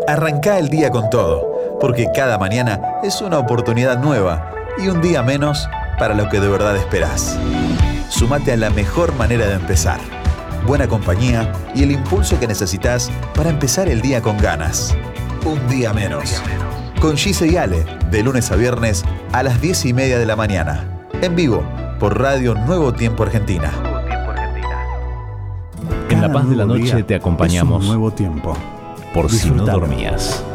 Arrancá el día con todo, porque cada mañana es una oportunidad nueva y un día menos para lo que de verdad esperás. Sumate a la mejor manera de empezar. Buena compañía y el impulso que necesitas para empezar el día con ganas. Un día menos. Con Gise y Ale, de lunes a viernes a las 10:30 de la mañana. En vivo, por Radio Nuevo Tiempo Argentina. En La Paz de la Noche te acompañamos. Es un nuevo tiempo. Por si no Disfrutalo. dormías.